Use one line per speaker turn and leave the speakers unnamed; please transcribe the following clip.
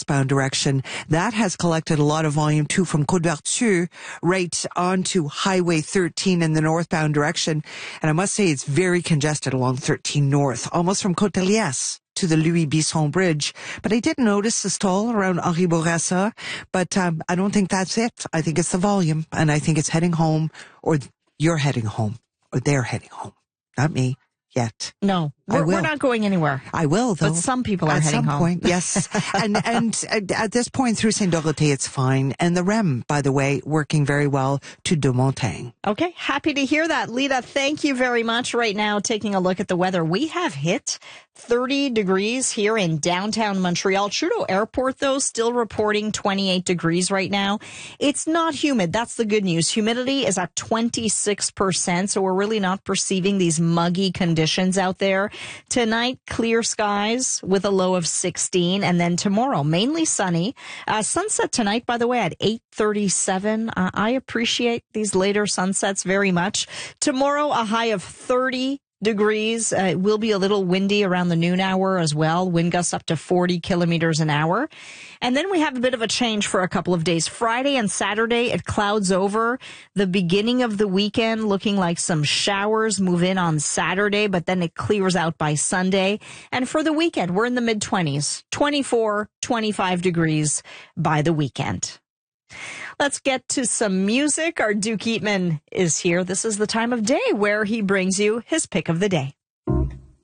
southbound direction. That has collected a lot of volume too from Côte-d'Arthur right onto Highway 13 in the northbound direction. And I must say it's very congested along 13 North, almost from Côte-Elias to the Louis Bisson Bridge. But I did notice a stall around Henri Bourassa, but I don't think that's it. I think it's the volume, and I think it's heading home, or you're heading home, or they're heading home. Not me yet.
No, we're not going anywhere.
I will, though.
But some people are heading home.
At some point, yes. and at this point through Saint Dorothée, it's fine. And the REM, by the way, working very well to De Montagne.
Okay, happy to hear that. Lita, thank you very much. Right now, taking a look at the weather, we have hit 30 degrees here in downtown Montreal. Trudeau Airport, though, still reporting 28 degrees right now. It's not humid. That's the good news. Humidity is at 26%, so we're really not perceiving these muggy conditions out there. Tonight, clear skies with a low of 16, and then tomorrow, mainly sunny. Sunset tonight, by the way, at 8:37. I appreciate these later sunsets very much. Tomorrow, a high of 30 degrees. It will be a little windy around the noon hour as well. Wind gusts up to 40 kilometers an hour. And then we have a bit of a change for a couple of days. Friday and Saturday, it clouds over. The beginning of the weekend looking like some showers move in on Saturday, but then it clears out by Sunday. And for the weekend, we're in the mid-20s, 24, 25 degrees by the weekend. Let's get to some music. Our Duke Eatman is here. This is the time of day where he brings you his pick of the day.